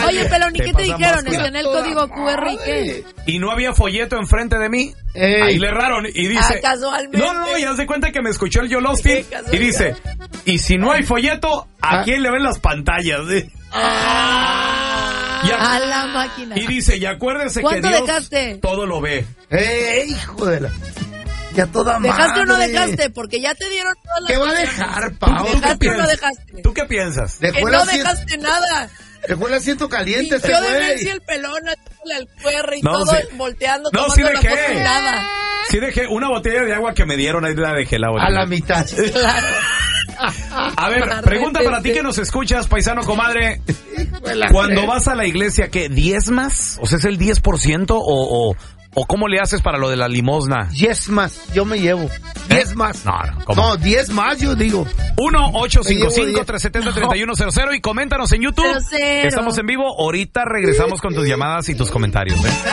Oye, Pelón, ¿y qué te dijeron? ¿Escaneé el código QR y qué? Y no había folleto enfrente de mí. Ahí le erraron y dice... casualmente. No, y haz de cuenta que me escuchó el Yolostin y dice, y si no hay folleto, ¿a quién le ven las pantallas? A la máquina. Y dice, y acuérdese que Dios dejaste? todo lo ve. Hijo de la... Ya toda madre. ¿Dejaste o no dejaste? Porque ya te dieron todas las... ¿Qué va a dejar, Pau? ¿Dejaste o no dejaste? ¿Tú qué piensas? Que no dejaste nada. Dejó el asiento caliente ese yo de ver güey. si el pelón haciéndole al QR y No, todo, sí. volteando, No, tomando sí la dejé. foto y nada. Sí dejé una botella de agua que me dieron, ahí la dejé la botella. A la mitad. Claro. A ver, pregunta para ti que nos escuchas, paisano, comadre. Cuando vas a la iglesia, ¿qué? ¿10 O sea, ¿es el 10% o cómo le haces para lo de la limosna? 10 más, yo me llevo. 10 más. No, ¿cómo? No, 10 más, yo digo. 1-855-370-3100 y coméntanos en YouTube. 00. Estamos en vivo. Ahorita regresamos con tus llamadas y tus comentarios.